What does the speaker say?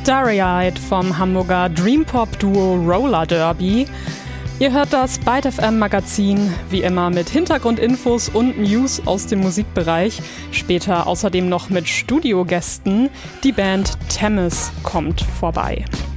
Starry-Eyed vom Hamburger Dreampop-Duo Roller Derby. Ihr hört das Byte FM Magazin, wie immer mit Hintergrundinfos und News aus dem Musikbereich. Später außerdem noch mit Studiogästen. Die Band Temis kommt vorbei.